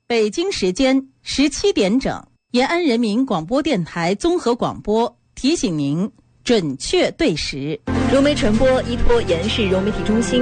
北京时间17点整，延安人民广播电台综合广播提醒您准确对时。 融媒传播依托延世融媒体中心